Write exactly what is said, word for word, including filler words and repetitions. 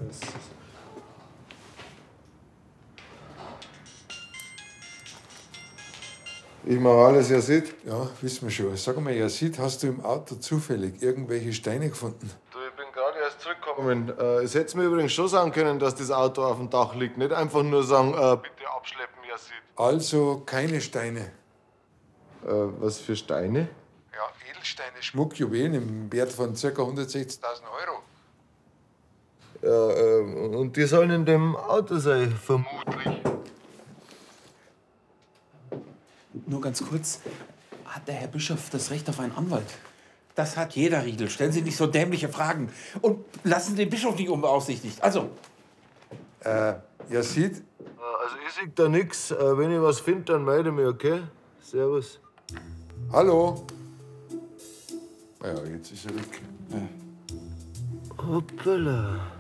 Ich mache alles, Yazid. Ja, wissen wir schon. Sag mal, Yazid, hast du im Auto zufällig irgendwelche Steine gefunden? Du, ich bin gerade erst zurückgekommen. Äh, es hätte mir übrigens schon sagen können, dass das Auto auf dem Dach liegt. Nicht einfach nur sagen, äh, bitte abschleppen, Yazid. Also keine Steine. Äh, was für Steine? Ja, Edelsteine, Schmuck, Juwelen im Wert von ca. hundertsechzigtausend Euro. Ja, äh, und die sollen in dem Auto sein, vermutlich. Nur ganz kurz, hat der Herr Bischof das Recht auf einen Anwalt? Das hat jeder, Riedel. Stellen Sie nicht so dämliche Fragen. Und lassen Sie den Bischof nicht unbeaufsichtigt. Also. Äh, Yazid? Also ich sehe da nix. Äh, wenn ich was finde, dann melde mich, okay? Servus. Hallo? Ah ja, jetzt ist er weg. Hoppala.